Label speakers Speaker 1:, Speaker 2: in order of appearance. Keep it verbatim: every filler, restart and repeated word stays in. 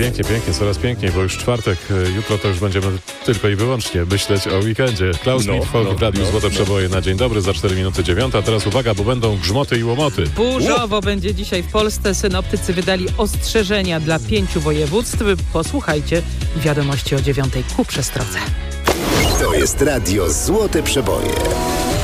Speaker 1: Pięknie, pięknie, coraz piękniej, bo już czwartek, jutro to już będziemy tylko i wyłącznie myśleć o weekendzie. Klaus
Speaker 2: No,
Speaker 1: Mitfolk
Speaker 2: no,
Speaker 1: w Radiu
Speaker 2: no,
Speaker 1: Złote
Speaker 2: no.
Speaker 1: Przeboje na dzień dobry za cztery minuty dziewiąta. Teraz uwaga, bo będą grzmoty i łomoty.
Speaker 3: Burzowo będzie dzisiaj w Polsce. Synoptycy wydali ostrzeżenia dla pięciu województw. Posłuchajcie wiadomości o dziewiątej ku przestrodze.
Speaker 4: To jest Radio Złote Przeboje.